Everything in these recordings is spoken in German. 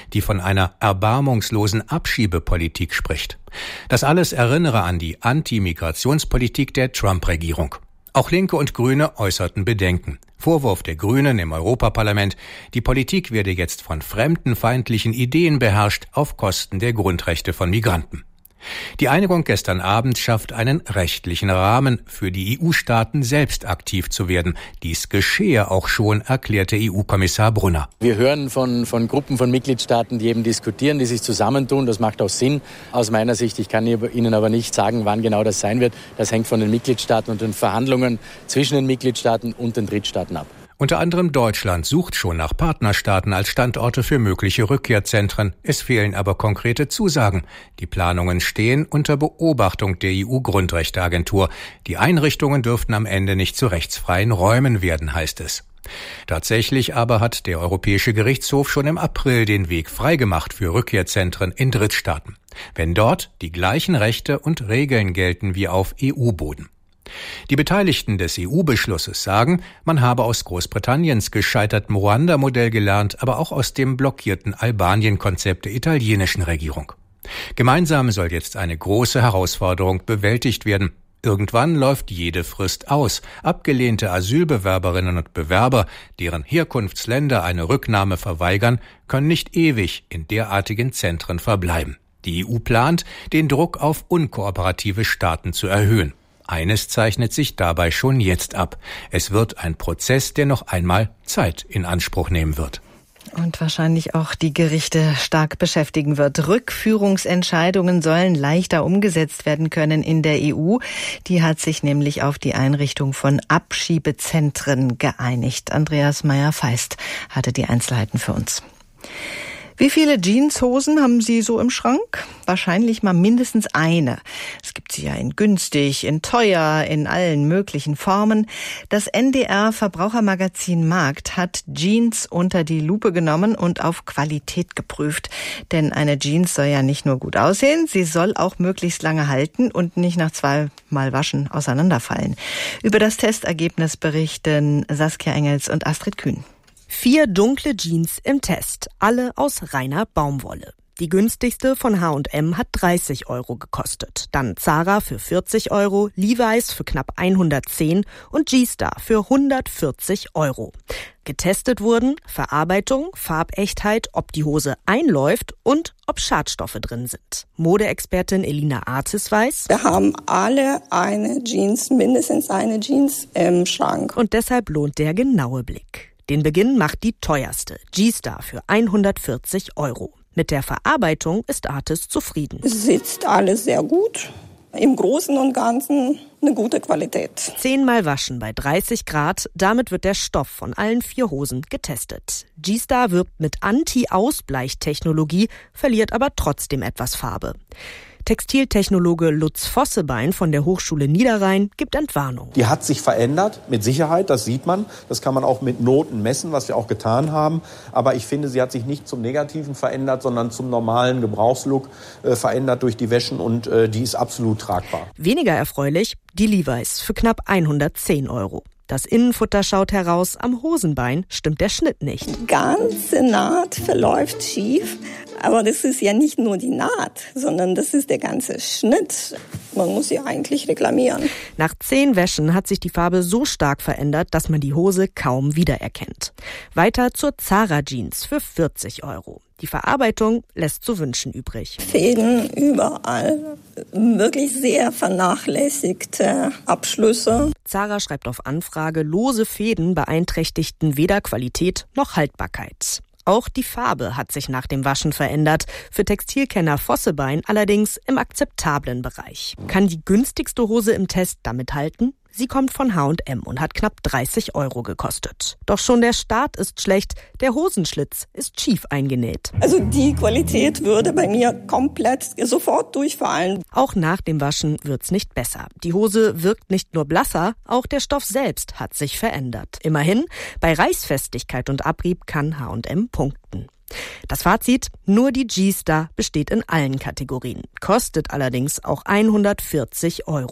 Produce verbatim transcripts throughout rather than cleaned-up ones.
die von einer erbarmungslosen Abschiebepolitik spricht. Das alles erinnere an die Anti-Migrationspolitik der Trump-Regierung. Auch Linke und Grüne äußerten Bedenken. Vorwurf der Grünen im Europaparlament, die Politik werde jetzt von fremdenfeindlichen Ideen beherrscht auf Kosten der Grundrechte von Migranten. Die Einigung gestern Abend schafft einen rechtlichen Rahmen für die E U-Staaten, selbst aktiv zu werden. Dies geschehe auch schon, erklärte E U-Kommissar Brunner. Wir hören von, von Gruppen von Mitgliedstaaten, die eben diskutieren, die sich zusammentun. Das macht auch Sinn aus meiner Sicht. Ich kann Ihnen aber nicht sagen, wann genau das sein wird. Das hängt von den Mitgliedstaaten und den Verhandlungen zwischen den Mitgliedstaaten und den Drittstaaten ab. Unter anderem Deutschland sucht schon nach Partnerstaaten als Standorte für mögliche Rückkehrzentren. Es fehlen aber konkrete Zusagen. Die Planungen stehen unter Beobachtung der E U-Grundrechteagentur. Die Einrichtungen dürften am Ende nicht zu rechtsfreien Räumen werden, heißt es. Tatsächlich aber hat der Europäische Gerichtshof schon im April den Weg freigemacht für Rückkehrzentren in Drittstaaten, wenn dort die gleichen Rechte und Regeln gelten wie auf E U-Boden. Die Beteiligten des E U-Beschlusses sagen, man habe aus Großbritanniens gescheitertem Ruanda-Modell gelernt, aber auch aus dem blockierten Albanien-Konzept der italienischen Regierung. Gemeinsam soll jetzt eine große Herausforderung bewältigt werden. Irgendwann läuft jede Frist aus. Abgelehnte Asylbewerberinnen und Bewerber, deren Herkunftsländer eine Rücknahme verweigern, können nicht ewig in derartigen Zentren verbleiben. Die E U plant, den Druck auf unkooperative Staaten zu erhöhen. Eines zeichnet sich dabei schon jetzt ab. Es wird ein Prozess, der noch einmal Zeit in Anspruch nehmen wird. Und wahrscheinlich auch die Gerichte stark beschäftigen wird. Rückführungsentscheidungen sollen leichter umgesetzt werden können in der E U. Die hat sich nämlich auf die Einrichtung von Abschiebezentren geeinigt. Andreas Meyer-Feist hatte die Einzelheiten für uns. Wie viele Jeanshosen haben Sie so im Schrank? Wahrscheinlich mal mindestens eine. Es gibt sie ja in günstig, in teuer, in allen möglichen Formen. Das N D R-Verbrauchermagazin Markt hat Jeans unter die Lupe genommen und auf Qualität geprüft. Denn eine Jeans soll ja nicht nur gut aussehen, sie soll auch möglichst lange halten und nicht nach zweimal Waschen auseinanderfallen. Über das Testergebnis berichten Saskia Engels und Astrid Kühn. Vier dunkle Jeans im Test, alle aus reiner Baumwolle. Die günstigste von H und M hat dreißig Euro gekostet. Dann Zara für vierzig Euro, Levi's für knapp hundertzehn und G-Star für hundertvierzig Euro. Getestet wurden Verarbeitung, Farbechtheit, ob die Hose einläuft und ob Schadstoffe drin sind. Modeexpertin Elina Artis weiß: Wir haben alle eine Jeans, mindestens eine Jeans im Schrank. Und deshalb lohnt der genaue Blick. Den Beginn macht die teuerste, G-Star für hundertvierzig Euro. Mit der Verarbeitung ist Artis zufrieden. Es sitzt alles sehr gut. Im Großen und Ganzen eine gute Qualität. Zehnmal waschen bei dreißig Grad, damit wird der Stoff von allen vier Hosen getestet. G-Star wirbt mit Anti-Ausbleichtechnologie, verliert aber trotzdem etwas Farbe. Textiltechnologe Lutz Vossebein von der Hochschule Niederrhein gibt Entwarnung. Die hat sich verändert, mit Sicherheit, das sieht man. Das kann man auch mit Noten messen, was wir auch getan haben. Aber ich finde, sie hat sich nicht zum Negativen verändert, sondern zum normalen Gebrauchslook äh, verändert durch die Wäschen und äh, die ist absolut tragbar. Weniger erfreulich die Levi's für knapp hundertzehn Euro. Das Innenfutter schaut heraus, am Hosenbein stimmt der Schnitt nicht. Die ganze Naht verläuft schief, aber das ist ja nicht nur die Naht, sondern das ist der ganze Schnitt. Man muss sie eigentlich reklamieren. Nach zehn Wäschen hat sich die Farbe so stark verändert, dass man die Hose kaum wiedererkennt. Weiter zur Zara Jeans für vierzig Euro. Die Verarbeitung lässt zu wünschen übrig. Fäden überall, wirklich sehr vernachlässigte Abschlüsse. Zara schreibt auf Anfrage, lose Fäden beeinträchtigten weder Qualität noch Haltbarkeit. Auch die Farbe hat sich nach dem Waschen verändert. Für Textilkenner Vossebein allerdings im akzeptablen Bereich. Kann die günstigste Hose im Test damit halten? Sie kommt von H und M und hat knapp dreißig Euro gekostet. Doch schon der Start ist schlecht, der Hosenschlitz ist schief eingenäht. Also die Qualität würde bei mir komplett sofort durchfallen. Auch nach dem Waschen wird's nicht besser. Die Hose wirkt nicht nur blasser, auch der Stoff selbst hat sich verändert. Immerhin, bei Reißfestigkeit und Abrieb kann H und M punkten. Das Fazit: Nur die G-Star besteht in allen Kategorien, kostet allerdings auch hundertvierzig Euro.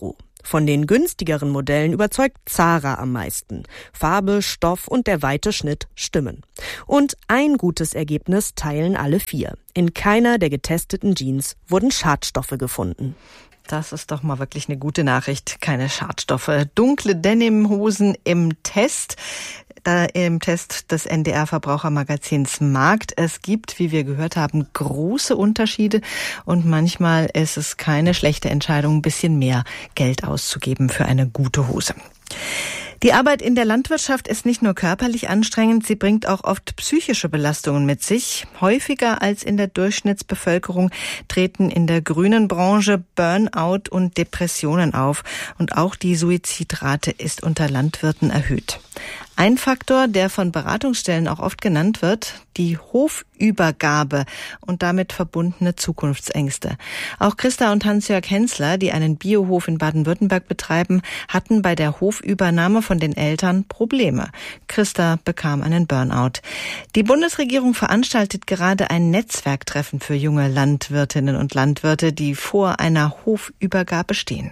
Von den günstigeren Modellen überzeugt Zara am meisten. Farbe, Stoff und der weite Schnitt stimmen. Und ein gutes Ergebnis teilen alle vier. In keiner der getesteten Jeans wurden Schadstoffe gefunden. Das ist doch mal wirklich eine gute Nachricht. Keine Schadstoffe. Dunkle Denimhosen im Test. Da im Test des N D R-Verbrauchermagazins Markt. Es gibt, wie wir gehört haben, große Unterschiede und manchmal ist es keine schlechte Entscheidung, ein bisschen mehr Geld auszugeben für eine gute Hose. Die Arbeit in der Landwirtschaft ist nicht nur körperlich anstrengend, sie bringt auch oft psychische Belastungen mit sich. Häufiger als in der Durchschnittsbevölkerung treten in der grünen Branche Burnout und Depressionen auf. Und auch die Suizidrate ist unter Landwirten erhöht. Ein Faktor, der von Beratungsstellen auch oft genannt wird, die Hofübergabe und damit verbundene Zukunftsängste. Auch Christa und Hans-Jörg Hensler, die einen Biohof in Baden-Württemberg betreiben, hatten bei der Hofübernahme von den Eltern Probleme. Christa bekam einen Burnout. Die Bundesregierung veranstaltet gerade ein Netzwerktreffen für junge Landwirtinnen und Landwirte, die vor einer Hofübergabe stehen.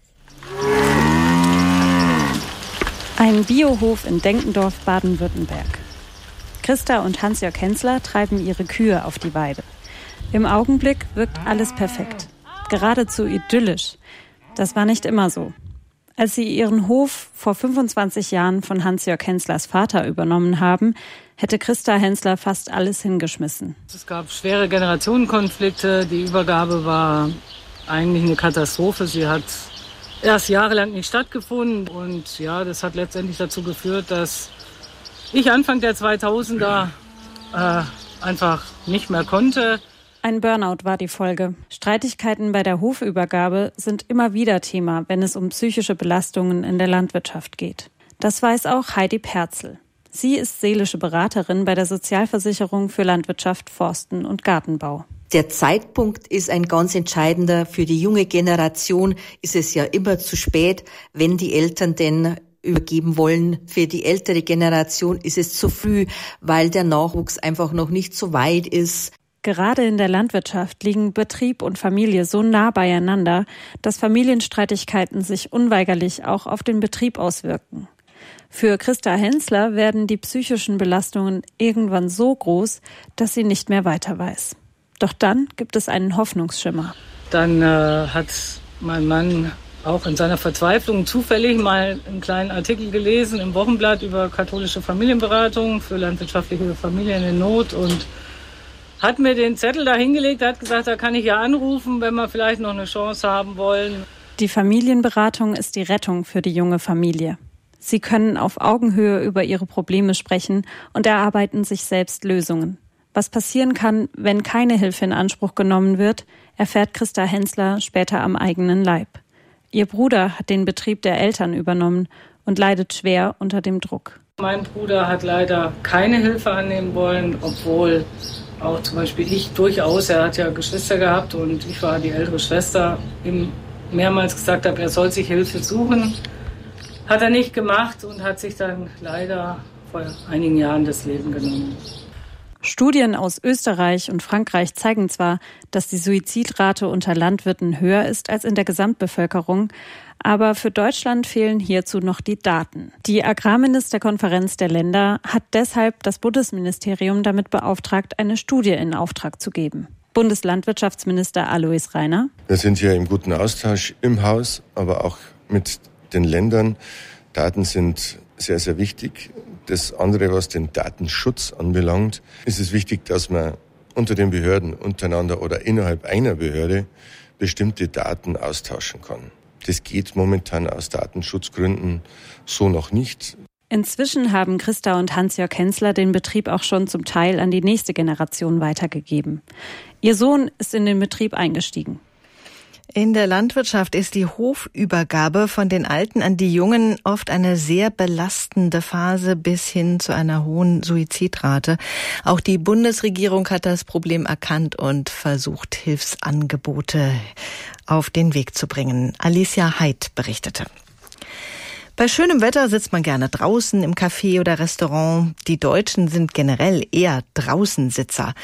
Ein Biohof in Denkendorf, Baden-Württemberg. Christa und Hans-Jörg Hensler treiben ihre Kühe auf die Weide. Im Augenblick wirkt alles perfekt, geradezu idyllisch. Das war nicht immer so. Als sie ihren Hof vor fünfundzwanzig Jahren von Hans-Jörg Henslers Vater übernommen haben, hätte Christa Hensler fast alles hingeschmissen. Es gab schwere Generationenkonflikte, die Übergabe war eigentlich eine Katastrophe. Sie hat erst jahrelang nicht stattgefunden und ja, das hat letztendlich dazu geführt, dass ich Anfang der zweitausender äh, einfach nicht mehr konnte. Ein Burnout war die Folge. Streitigkeiten bei der Hofübergabe sind immer wieder Thema, wenn es um psychische Belastungen in der Landwirtschaft geht. Das weiß auch Heidi Perzel. Sie ist seelische Beraterin bei der Sozialversicherung für Landwirtschaft, Forsten und Gartenbau. Der Zeitpunkt ist ein ganz entscheidender. Für die junge Generation ist es ja immer zu spät, wenn die Eltern denn übergeben wollen. Für die ältere Generation ist es zu früh, weil der Nachwuchs einfach noch nicht so weit ist. Gerade in der Landwirtschaft liegen Betrieb und Familie so nah beieinander, dass Familienstreitigkeiten sich unweigerlich auch auf den Betrieb auswirken. Für Christa Hensler werden die psychischen Belastungen irgendwann so groß, dass sie nicht mehr weiter weiß. Doch dann gibt es einen Hoffnungsschimmer. Dann äh, hat mein Mann auch in seiner Verzweiflung zufällig mal einen kleinen Artikel gelesen im Wochenblatt über katholische Familienberatung für landwirtschaftliche Familien in Not und hat mir den Zettel da hingelegt, hat gesagt, da kann ich ja anrufen, wenn wir vielleicht noch eine Chance haben wollen. Die Familienberatung ist die Rettung für die junge Familie. Sie können auf Augenhöhe über ihre Probleme sprechen und erarbeiten sich selbst Lösungen. Was passieren kann, wenn keine Hilfe in Anspruch genommen wird, erfährt Christa Hensler später am eigenen Leib. Ihr Bruder hat den Betrieb der Eltern übernommen und leidet schwer unter dem Druck. Mein Bruder hat leider keine Hilfe annehmen wollen, obwohl auch zum Beispiel ich durchaus, er hat ja Geschwister gehabt und ich war die ältere Schwester, ihm mehrmals gesagt habe, er soll sich Hilfe suchen. Hat er nicht gemacht und hat sich dann leider vor einigen Jahren das Leben genommen. Studien aus Österreich und Frankreich zeigen zwar, dass die Suizidrate unter Landwirten höher ist als in der Gesamtbevölkerung, aber für Deutschland fehlen hierzu noch die Daten. Die Agrarministerkonferenz der Länder hat deshalb das Bundesministerium damit beauftragt, eine Studie in Auftrag zu geben. Bundeslandwirtschaftsminister Alois Rainer. Wir sind hier im guten Austausch im Haus, aber auch mit den Ländern. Daten sind sehr, sehr wichtig. Das andere, was den Datenschutz anbelangt, ist es wichtig, dass man unter den Behörden untereinander oder innerhalb einer Behörde bestimmte Daten austauschen kann. Das geht momentan aus Datenschutzgründen so noch nicht. Inzwischen haben Christa und Hans-Jörg Hensler den Betrieb auch schon zum Teil an die nächste Generation weitergegeben. Ihr Sohn ist in den Betrieb eingestiegen. In der Landwirtschaft ist die Hofübergabe von den Alten an die Jungen oft eine sehr belastende Phase bis hin zu einer hohen Suizidrate. Auch die Bundesregierung hat das Problem erkannt und versucht, Hilfsangebote auf den Weg zu bringen. Alicia Heid berichtete. Bei schönem Wetter sitzt man gerne draußen im Café oder Restaurant. Die Deutschen sind generell eher Draußensitzer.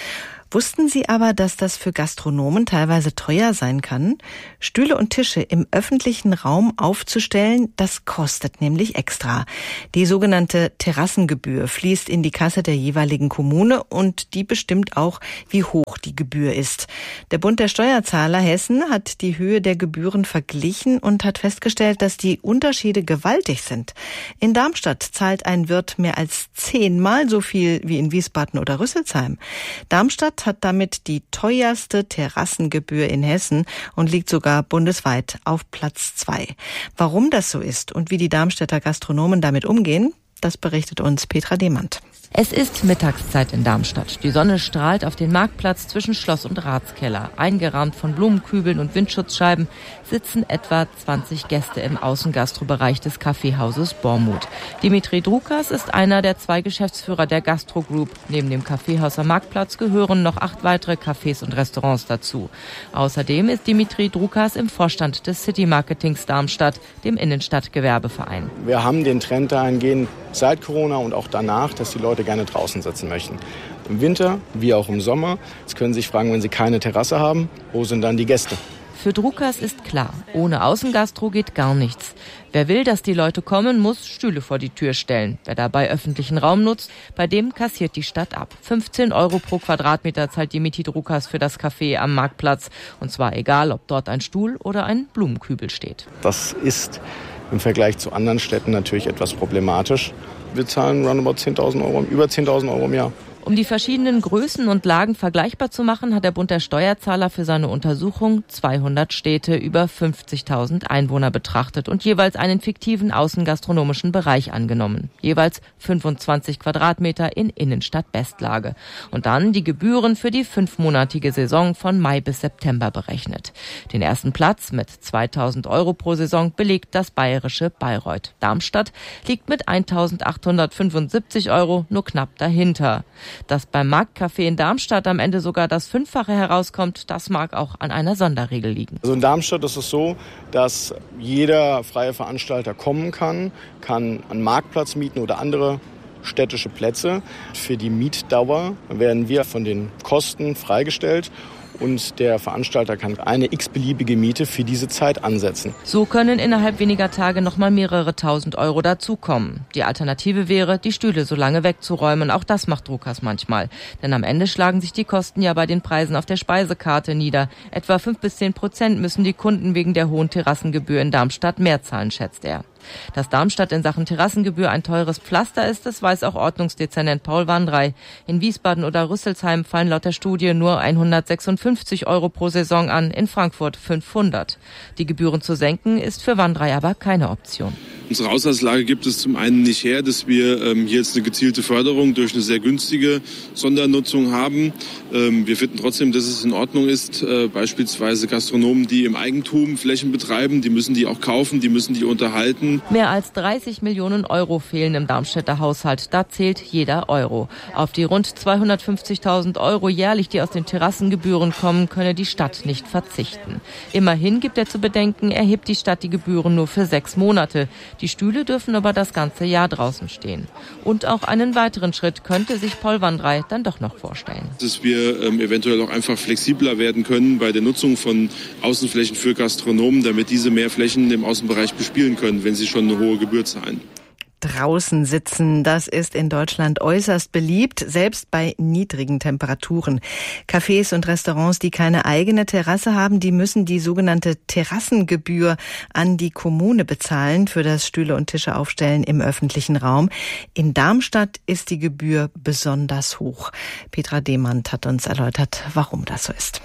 Wussten Sie aber, dass das für Gastronomen teilweise teuer sein kann? Stühle und Tische im öffentlichen Raum aufzustellen, das kostet nämlich extra. Die sogenannte Terrassengebühr fließt in die Kasse der jeweiligen Kommune und die bestimmt auch, wie hoch die Gebühr ist. Der Bund der Steuerzahler Hessen hat die Höhe der Gebühren verglichen und hat festgestellt, dass die Unterschiede gewaltig sind. In Darmstadt zahlt ein Wirt mehr als zehnmal so viel wie in Wiesbaden oder Rüsselsheim. Darmstadt hat damit die teuerste Terrassengebühr in Hessen und liegt sogar bundesweit auf Platz zwei. Warum das so ist und wie die Darmstädter Gastronomen damit umgehen, das berichtet uns Petra Demand. Es ist Mittagszeit in Darmstadt. Die Sonne strahlt auf den Marktplatz zwischen Schloss und Ratskeller. Eingerahmt von Blumenkübeln und Windschutzscheiben sitzen etwa zwanzig Gäste im Außengastrobereich des Kaffeehauses Bormuth. Dimitri Drukas ist einer der zwei Geschäftsführer der Gastro Group. Neben dem Kaffeehaus am Marktplatz gehören noch acht weitere Cafés und Restaurants dazu. Außerdem ist Dimitri Drukas im Vorstand des City Marketings Darmstadt, dem Innenstadtgewerbeverein. Wir haben den Trend dahingehend seit Corona und auch danach, dass die Leute gerne draußen sitzen möchten. Im Winter wie auch im Sommer. Jetzt können Sie sich fragen, wenn Sie keine Terrasse haben, wo sind dann die Gäste? Für Drukas ist klar, ohne Außengastro geht gar nichts. Wer will, dass die Leute kommen, muss Stühle vor die Tür stellen. Wer dabei öffentlichen Raum nutzt, bei dem kassiert die Stadt ab. fünfzehn Euro pro Quadratmeter zahlt Dimitri Drukas für das Café am Marktplatz. Und zwar egal, ob dort ein Stuhl oder ein Blumenkübel steht. Das ist im Vergleich zu anderen Städten natürlich etwas problematisch. Wir zahlen roundabout zehntausend Euro, über zehntausend Euro im Jahr. Um die verschiedenen Größen und Lagen vergleichbar zu machen, hat der Bund der Steuerzahler für seine Untersuchung zweihundert Städte über fünfzigtausend Einwohner betrachtet und jeweils einen fiktiven außengastronomischen Bereich angenommen. Jeweils fünfundzwanzig Quadratmeter in Innenstadt-Bestlage. Und dann die Gebühren für die fünfmonatige Saison von Mai bis September berechnet. Den ersten Platz mit zweitausend Euro pro Saison belegt das bayerische Bayreuth. Darmstadt liegt mit eintausendachthundertfünfundsiebzig Euro nur knapp dahinter. Dass beim Marktcafé in Darmstadt am Ende sogar das Fünffache herauskommt, das mag auch an einer Sonderregel liegen. Also in Darmstadt ist es so, dass jeder freie Veranstalter kommen kann, kann einen Marktplatz mieten oder andere städtische Plätze. Für die Mietdauer werden wir von den Kosten freigestellt. Und der Veranstalter kann eine x-beliebige Miete für diese Zeit ansetzen. So können innerhalb weniger Tage noch mal mehrere tausend Euro dazukommen. Die Alternative wäre, die Stühle so lange wegzuräumen. Auch das macht Drukas manchmal. Denn am Ende schlagen sich die Kosten ja bei den Preisen auf der Speisekarte nieder. Etwa fünf bis zehn Prozent müssen die Kunden wegen der hohen Terrassengebühr in Darmstadt mehr zahlen, schätzt er. Dass Darmstadt in Sachen Terrassengebühr ein teures Pflaster ist, das weiß auch Ordnungsdezernent Paul Wandrei. In Wiesbaden oder Rüsselsheim fallen laut der Studie nur hundertsechsundfünfzig Euro pro Saison an, in Frankfurt fünfhundert. Die Gebühren zu senken ist für Wandrei aber keine Option. Unsere Haushaltslage gibt es zum einen nicht her, dass wir ähm, hier jetzt eine gezielte Förderung durch eine sehr günstige Sondernutzung haben. Ähm, wir finden trotzdem, dass es in Ordnung ist, äh, beispielsweise Gastronomen, die im Eigentum Flächen betreiben, die müssen die auch kaufen, die müssen die unterhalten. Mehr als dreißig Millionen Euro fehlen im Darmstädter Haushalt. Da zählt jeder Euro. Auf die rund zweihundertfünfzigtausend Euro jährlich, die aus den Terrassengebühren kommen, könne die Stadt nicht verzichten. Immerhin gibt er zu bedenken, erhebt die Stadt die Gebühren nur für sechs Monate. Die Stühle dürfen aber das ganze Jahr draußen stehen. Und auch einen weiteren Schritt könnte sich Paul Wandrei dann doch noch vorstellen. Dass wir ähm, eventuell auch einfach flexibler werden können bei der Nutzung von Außenflächen für Gastronomen, damit diese mehr Flächen im Außenbereich bespielen können, wenn sie schon eine hohe Gebühr zahlen. Draußen sitzen, das ist in Deutschland äußerst beliebt, selbst bei niedrigen Temperaturen. Cafés und Restaurants, die keine eigene Terrasse haben, die müssen die sogenannte Terrassengebühr an die Kommune bezahlen für das Stühle und Tische aufstellen im öffentlichen Raum. In Darmstadt ist die Gebühr besonders hoch. Petra Demand hat uns erläutert, warum das so ist.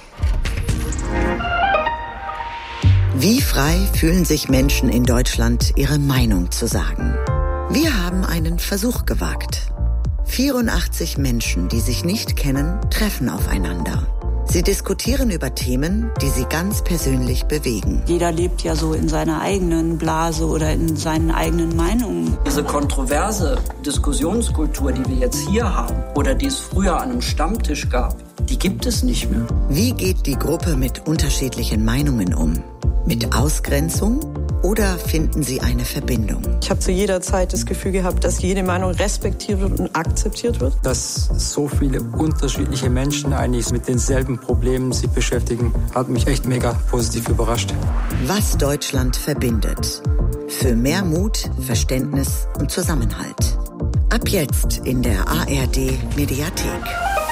Wie frei fühlen sich Menschen in Deutschland, ihre Meinung zu sagen? Wir haben einen Versuch gewagt. vierundachtzig Menschen, die sich nicht kennen, treffen aufeinander. Sie diskutieren über Themen, die sie ganz persönlich bewegen. Jeder lebt ja so in seiner eigenen Blase oder in seinen eigenen Meinungen. Diese kontroverse Diskussionskultur, die wir jetzt hier haben oder die es früher an einem Stammtisch gab, die gibt es nicht mehr. Wie geht die Gruppe mit unterschiedlichen Meinungen um? Mit Ausgrenzung Oder finden Sie eine Verbindung? Ich habe zu jeder Zeit das Gefühl gehabt, dass jede Meinung respektiert wird und akzeptiert wird. Dass so viele unterschiedliche Menschen eigentlich mit denselben Problemen sich beschäftigen, hat mich echt mega positiv überrascht. Was Deutschland verbindet. Für mehr Mut, Verständnis und Zusammenhalt. Ab jetzt in der A R D Mediathek.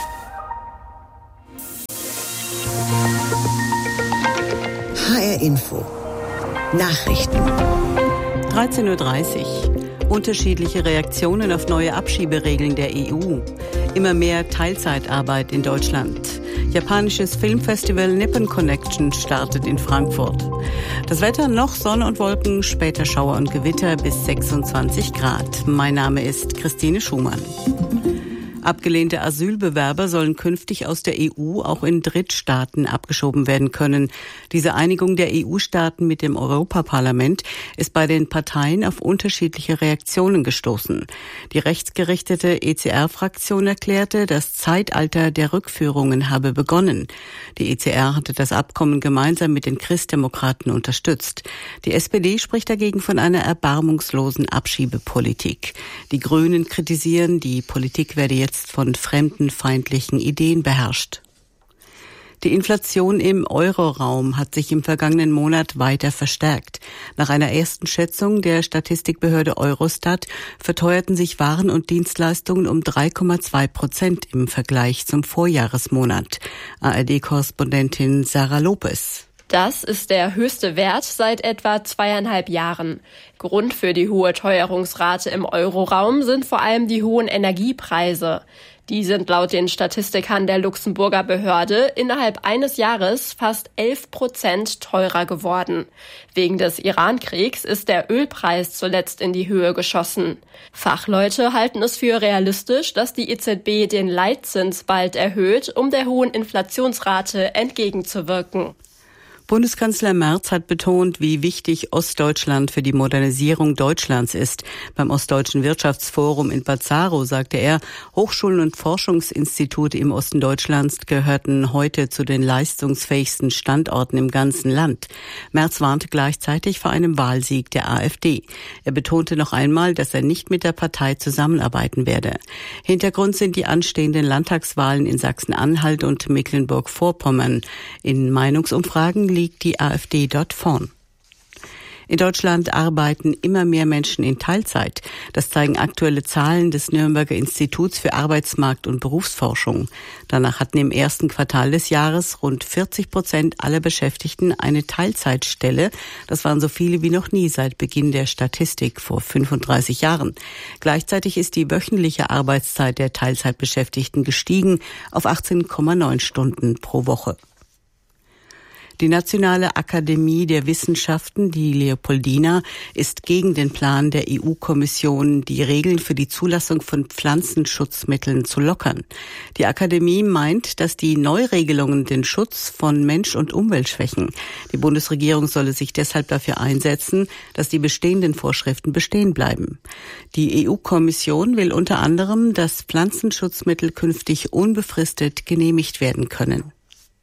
H R Info. Nachrichten. dreizehn Uhr dreißig. Unterschiedliche Reaktionen auf neue Abschieberegeln der E U. Immer mehr Teilzeitarbeit in Deutschland. Japanisches Filmfestival Nippon Connection startet in Frankfurt. Das Wetter noch Sonne und Wolken, später Schauer und Gewitter bis sechsundzwanzig Grad. Mein Name ist Christine Schumann. Abgelehnte Asylbewerber sollen künftig aus der E U auch in Drittstaaten abgeschoben werden können. Diese Einigung der E U-Staaten mit dem Europaparlament ist bei den Parteien auf unterschiedliche Reaktionen gestoßen. Die rechtsgerichtete E C R-Fraktion erklärte, das Zeitalter der Rückführungen habe begonnen. Die E C R hatte das Abkommen gemeinsam mit den Christdemokraten unterstützt. Die S P D spricht dagegen von einer erbarmungslosen Abschiebepolitik. Die Grünen kritisieren, die Politik werde jetzt von fremdenfeindlichen Ideen beherrscht. Die Inflation im Euroraum hat sich im vergangenen Monat weiter verstärkt. Nach einer ersten Schätzung der Statistikbehörde Eurostat verteuerten sich Waren und Dienstleistungen um drei Komma zwei Prozent im Vergleich zum Vorjahresmonat. A R D-Korrespondentin Sarah Lopez. Das ist der höchste Wert seit etwa zweieinhalb Jahren. Grund für die hohe Teuerungsrate im Euroraum sind vor allem die hohen Energiepreise. Die sind laut den Statistikern der Luxemburger Behörde innerhalb eines Jahres fast elf Prozent teurer geworden. Wegen des Iran-Kriegs ist der Ölpreis zuletzt in die Höhe geschossen. Fachleute halten es für realistisch, dass die E Z B den Leitzins bald erhöht, um der hohen Inflationsrate entgegenzuwirken. Bundeskanzler Merz hat betont, wie wichtig Ostdeutschland für die Modernisierung Deutschlands ist. Beim Ostdeutschen Wirtschaftsforum in Bazzaro sagte er, Hochschulen und Forschungsinstitute im Osten Deutschlands gehörten heute zu den leistungsfähigsten Standorten im ganzen Land. Merz warnte gleichzeitig vor einem Wahlsieg der A f D. Er betonte noch einmal, dass er nicht mit der Partei zusammenarbeiten werde. Hintergrund sind die anstehenden Landtagswahlen in Sachsen-Anhalt und Mecklenburg-Vorpommern. In Meinungsumfragen liegt die A f D dort vorn. In Deutschland arbeiten immer mehr Menschen in Teilzeit. Das zeigen aktuelle Zahlen des Nürnberger Instituts für Arbeitsmarkt- und Berufsforschung. Danach hatten im ersten Quartal des Jahres rund vierzig Prozent aller Beschäftigten eine Teilzeitstelle. Das waren so viele wie noch nie seit Beginn der Statistik vor fünfunddreißig Jahren. Gleichzeitig ist die wöchentliche Arbeitszeit der Teilzeitbeschäftigten gestiegen auf achtzehn Komma neun Stunden pro Woche. Die Nationale Akademie der Wissenschaften, die Leopoldina, ist gegen den Plan der E U-Kommission, die Regeln für die Zulassung von Pflanzenschutzmitteln zu lockern. Die Akademie meint, dass die Neuregelungen den Schutz von Mensch und Umwelt schwächen. Die Bundesregierung solle sich deshalb dafür einsetzen, dass die bestehenden Vorschriften bestehen bleiben. Die E U-Kommission will unter anderem, dass Pflanzenschutzmittel künftig unbefristet genehmigt werden können.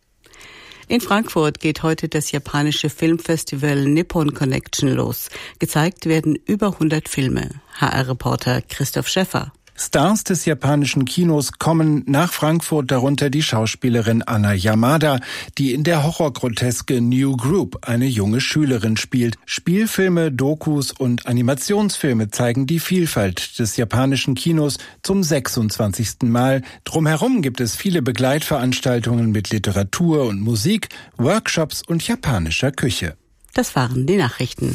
In Frankfurt geht heute das japanische Filmfestival Nippon Connection los. Gezeigt werden über hundert Filme. H R-Reporter Christoph Schäffer. Stars des japanischen Kinos kommen nach Frankfurt, darunter die Schauspielerin Anna Yamada, die in der Horrorgroteske New Group eine junge Schülerin spielt. Spielfilme, Dokus und Animationsfilme zeigen die Vielfalt des japanischen Kinos zum sechsundzwanzigsten Mal. Drumherum gibt es viele Begleitveranstaltungen mit Literatur und Musik, Workshops und japanischer Küche. Das waren die Nachrichten.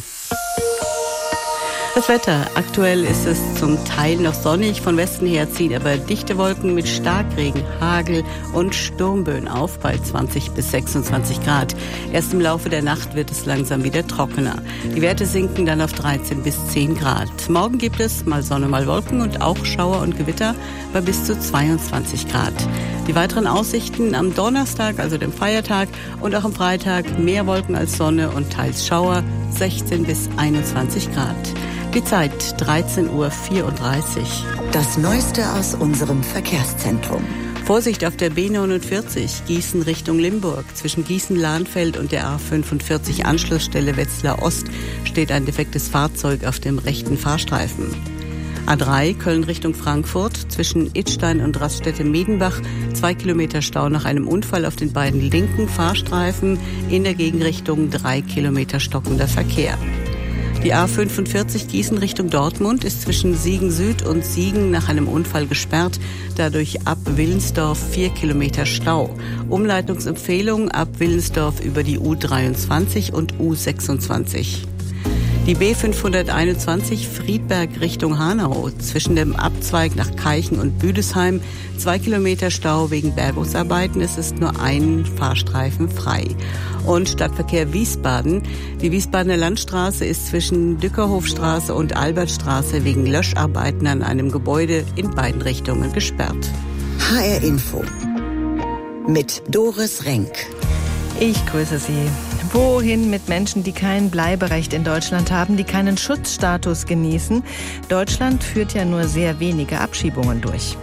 Das Wetter. Aktuell ist es zum Teil noch sonnig. Von Westen her ziehen aber dichte Wolken mit Starkregen, Hagel und Sturmböen auf bei zwanzig bis sechsundzwanzig Grad. Erst im Laufe der Nacht wird es langsam wieder trockener. Die Werte sinken dann auf dreizehn bis zehn Grad. Morgen gibt es mal Sonne, mal Wolken und auch Schauer und Gewitter bei bis zu zweiundzwanzig Grad. Die weiteren Aussichten am Donnerstag, also dem Feiertag, und auch am Freitag mehr Wolken als Sonne und teils Schauer, sechzehn bis einundzwanzig Grad. Die Zeit dreizehn Uhr vierunddreißig. Das Neueste aus unserem Verkehrszentrum. Vorsicht auf der B neunundvierzig, Gießen Richtung Limburg. Zwischen Gießen-Lahnfeld und der A fünfundvierzig Anschlussstelle Wetzlar Ost steht ein defektes Fahrzeug auf dem rechten Fahrstreifen. A drei, Köln Richtung Frankfurt, zwischen Idstein und Raststätte-Medenbach, zwei Kilometer Stau nach einem Unfall auf den beiden linken Fahrstreifen, in der Gegenrichtung drei Kilometer stockender Verkehr. Die A fünfundvierzig Gießen Richtung Dortmund ist zwischen Siegen Süd und Siegen nach einem Unfall gesperrt, dadurch ab Willensdorf vier Kilometer Stau. Umleitungsempfehlung ab Willensdorf über die U dreiundzwanzig und U sechsundzwanzig. Die B fünfhunderteinundzwanzig Friedberg Richtung Hanau, zwischen dem Abzweig nach Keichen und Büdesheim, zwei Kilometer Stau wegen Bergungsarbeiten, es ist nur ein Fahrstreifen frei. Und Stadtverkehr Wiesbaden, die Wiesbadener Landstraße ist zwischen Dückerhofstraße und Albertstraße wegen Löscharbeiten an einem Gebäude in beiden Richtungen gesperrt. H R Info mit Doris Renk. Ich grüße Sie. Wohin mit Menschen, die kein Bleiberecht in Deutschland haben, die keinen Schutzstatus genießen? Deutschland führt ja nur sehr wenige Abschiebungen durch.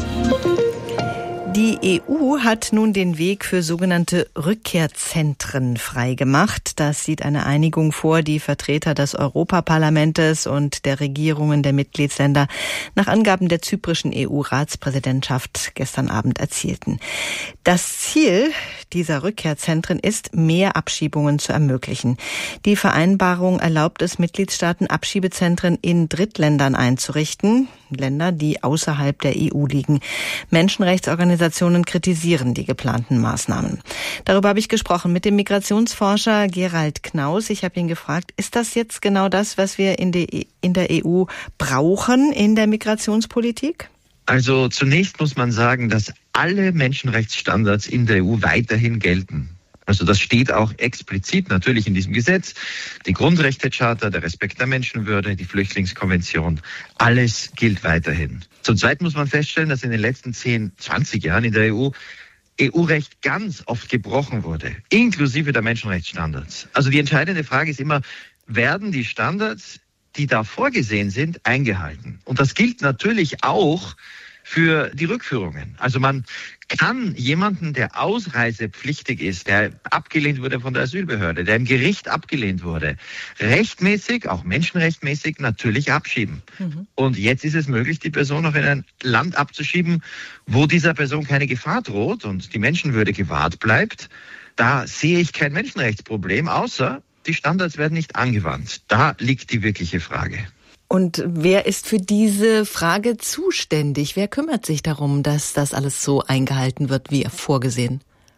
Die E U hat nun den Weg für sogenannte Rückkehrzentren freigemacht. Das sieht eine Einigung vor, die Vertreter des Europaparlamentes und der Regierungen der Mitgliedsländer nach Angaben der zyprischen E U-Ratspräsidentschaft gestern Abend erzielten. Das Ziel dieser Rückkehrzentren ist, mehr Abschiebungen zu ermöglichen. Die Vereinbarung erlaubt es Mitgliedstaaten, Abschiebezentren in Drittländern einzurichten, Länder, die außerhalb der E U liegen. Menschenrechtsorganisationen kritisieren die geplanten Maßnahmen. Darüber habe ich gesprochen mit dem Migrationsforscher Gerald Knaus. Ich habe ihn gefragt, ist das jetzt genau das, was wir in der E U brauchen in der Migrationspolitik? Also zunächst muss man sagen, dass alle Menschenrechtsstandards in der E U weiterhin gelten. Also das steht auch explizit natürlich in diesem Gesetz. Die Grundrechtecharta, der Respekt der Menschenwürde, die Flüchtlingskonvention, alles gilt weiterhin. Zum Zweiten muss man feststellen, dass in den letzten zehn, zwanzig Jahren in der E U E U-Recht ganz oft gebrochen wurde, inklusive der Menschenrechtsstandards. Also die entscheidende Frage ist immer, werden die Standards, die da vorgesehen sind, eingehalten? Und das gilt natürlich auch für die Rückführungen. Also man kann jemanden, der ausreisepflichtig ist, der abgelehnt wurde von der Asylbehörde, der im Gericht abgelehnt wurde, rechtmäßig, auch menschenrechtmäßig natürlich abschieben. Mhm. Und jetzt ist es möglich, die Person auch in ein Land abzuschieben, wo dieser Person keine Gefahr droht und die Menschenwürde gewahrt bleibt. Da sehe ich kein Menschenrechtsproblem, außer die Standards werden nicht angewandt. Da liegt die wirkliche Frage. Und wer ist für diese Frage zuständig? Wer kümmert sich darum, dass das alles so eingehalten wird, wie vorgesehen?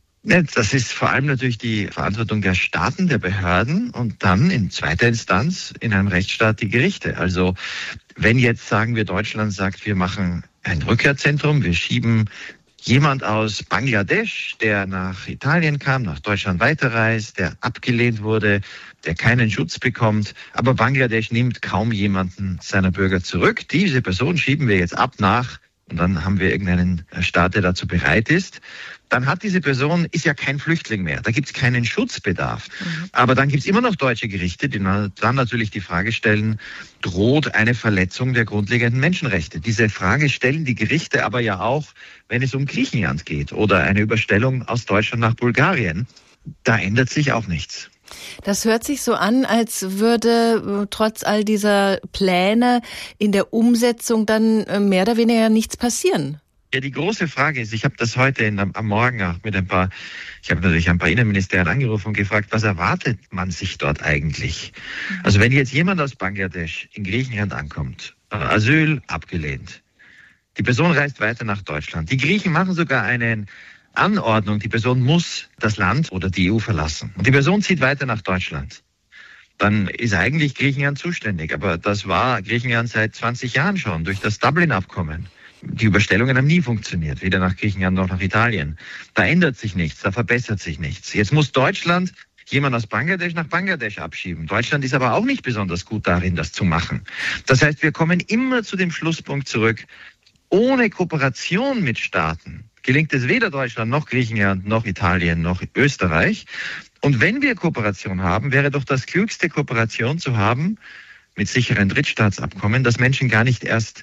Das ist vor allem natürlich die Verantwortung der Staaten, der Behörden und dann in zweiter Instanz in einem Rechtsstaat die Gerichte. Also wenn jetzt, sagen wir, Deutschland sagt, wir machen ein Rückkehrzentrum, wir schieben jemand aus Bangladesch, der nach Italien kam, nach Deutschland weiterreist, der abgelehnt wurde, der keinen Schutz bekommt. Aber Bangladesch nimmt kaum jemanden seiner Bürger zurück. Diese Person schieben wir jetzt ab nach und dann haben wir irgendeinen Staat, der dazu bereit ist. Dann hat diese Person, ist ja kein Flüchtling mehr, da gibt es keinen Schutzbedarf. Mhm. Aber dann gibt es immer noch deutsche Gerichte, die dann natürlich die Frage stellen, droht eine Verletzung der grundlegenden Menschenrechte? Diese Frage stellen die Gerichte aber ja auch, wenn es um Griechenland geht oder eine Überstellung aus Deutschland nach Bulgarien. Da ändert sich auch nichts. Das hört sich so an, als würde trotz all dieser Pläne in der Umsetzung dann mehr oder weniger nichts passieren. Ja, die große Frage ist, ich habe das heute in, am Morgen auch mit ein paar, ich habe natürlich ein paar Innenministerien angerufen und gefragt, was erwartet man sich dort eigentlich? Also wenn jetzt jemand aus Bangladesch in Griechenland ankommt, Asyl abgelehnt, die Person reist weiter nach Deutschland, die Griechen machen sogar eine Anordnung, die Person muss das Land oder die E U verlassen und die Person zieht weiter nach Deutschland. Dann ist eigentlich Griechenland zuständig, aber das war Griechenland seit zwanzig Jahren schon durch das Dublin-Abkommen. Die Überstellungen haben nie funktioniert, weder nach Griechenland noch nach Italien. Da ändert sich nichts, da verbessert sich nichts. Jetzt muss Deutschland jemand aus Bangladesch nach Bangladesch abschieben. Deutschland ist aber auch nicht besonders gut darin, das zu machen. Das heißt, wir kommen immer zu dem Schlusspunkt zurück, ohne Kooperation mit Staaten gelingt es weder Deutschland noch Griechenland noch Italien noch Österreich. Und wenn wir Kooperation haben, wäre doch das Klügste, Kooperation zu haben mit sicheren Drittstaatsabkommen, dass Menschen gar nicht erst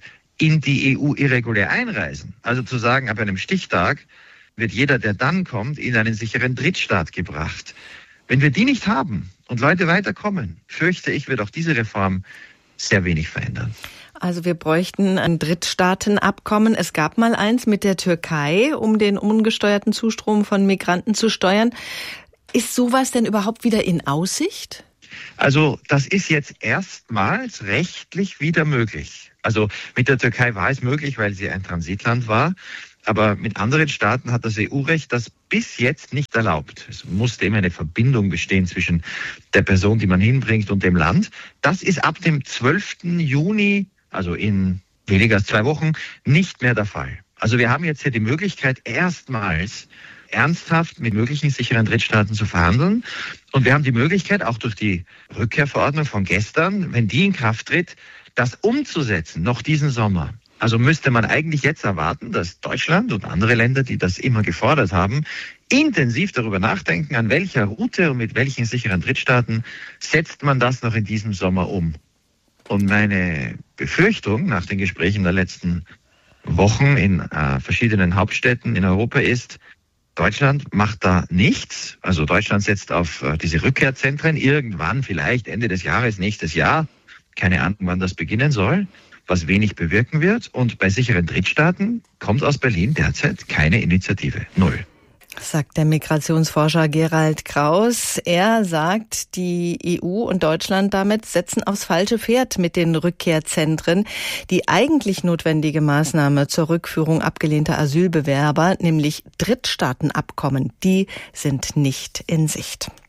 in die E U irregulär einreisen. Also zu sagen, ab einem Stichtag wird jeder, der dann kommt, in einen sicheren Drittstaat gebracht. Wenn wir die nicht haben und Leute weiterkommen, fürchte ich, wird auch diese Reform sehr wenig verändern. Also wir bräuchten ein Drittstaatenabkommen. Es gab mal eins mit der Türkei, um den ungesteuerten Zustrom von Migranten zu steuern. Ist sowas denn überhaupt wieder in Aussicht? Also das ist jetzt erstmals rechtlich wieder möglich. Also mit der Türkei war es möglich, weil sie ein Transitland war. Aber mit anderen Staaten hat das E U-Recht das bis jetzt nicht erlaubt. Es musste immer eine Verbindung bestehen zwischen der Person, die man hinbringt, und dem Land. Das ist ab dem zwölften Juni, also in weniger als zwei Wochen, nicht mehr der Fall. Also wir haben jetzt hier die Möglichkeit, erstmals ernsthaft mit möglichen sicheren Drittstaaten zu verhandeln. Und wir haben die Möglichkeit, auch durch die Rückkehrverordnung von gestern, wenn die in Kraft tritt, das umzusetzen, noch diesen Sommer. Also müsste man eigentlich jetzt erwarten, dass Deutschland und andere Länder, die das immer gefordert haben, intensiv darüber nachdenken, an welcher Route und mit welchen sicheren Drittstaaten setzt man das noch in diesem Sommer um. Und meine Befürchtung nach den Gesprächen der letzten Wochen in äh, verschiedenen Hauptstädten in Europa ist, Deutschland macht da nichts. Also Deutschland setzt auf äh, diese Rückkehrzentren irgendwann, vielleicht Ende des Jahres, nächstes Jahr. Keine Ahnung, wann das beginnen soll, was wenig bewirken wird. Und bei sicheren Drittstaaten kommt aus Berlin derzeit keine Initiative. Null. Sagt der Migrationsforscher Gerald Kraus. Er sagt, die E U und Deutschland damit setzen aufs falsche Pferd mit den Rückkehrzentren. Die eigentlich notwendige Maßnahme zur Rückführung abgelehnter Asylbewerber, nämlich Drittstaatenabkommen, die sind nicht in Sicht.